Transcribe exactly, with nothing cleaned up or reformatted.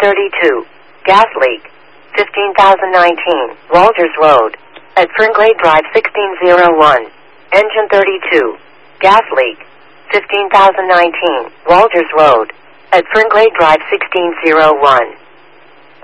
thirty-two. Gas leak. fifteen thousand nineteen. Walters Road. At Fernglade Drive sixteen oh one. Engine thirty-two. Gas leak. fifteen thousand nineteen. Walters Road. At Fernglade Drive sixteen oh one.